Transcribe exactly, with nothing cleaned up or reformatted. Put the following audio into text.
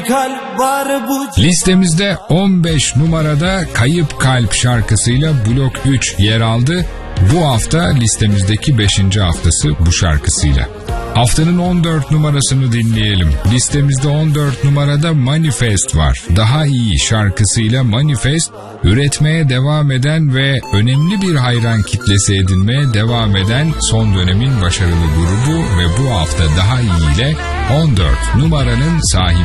kalp var bu. Listemizde on beş numarada Kayıp Kalp şarkısıyla Blok üç yer aldı. Bu hafta listemizdeki beşinci haftası bu şarkısıyla. Haftanın on dört numarasını dinleyelim. Listemizde on dört numarada Manifest var. Daha iyi şarkısıyla Manifest, üretmeye devam eden ve önemli bir hayran kitlesi edinmeye devam eden son dönemin başarılı grubu ve bu hafta Daha iyi ile on dört numaranın sahibi.